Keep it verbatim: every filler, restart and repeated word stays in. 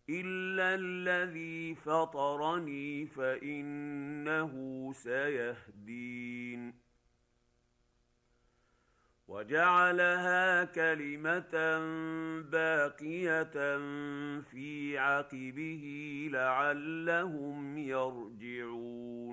إلا الذي فطرني فإنه سيهدين. وجعلها كلمة باقية في عقبه لعلهم يرجعون.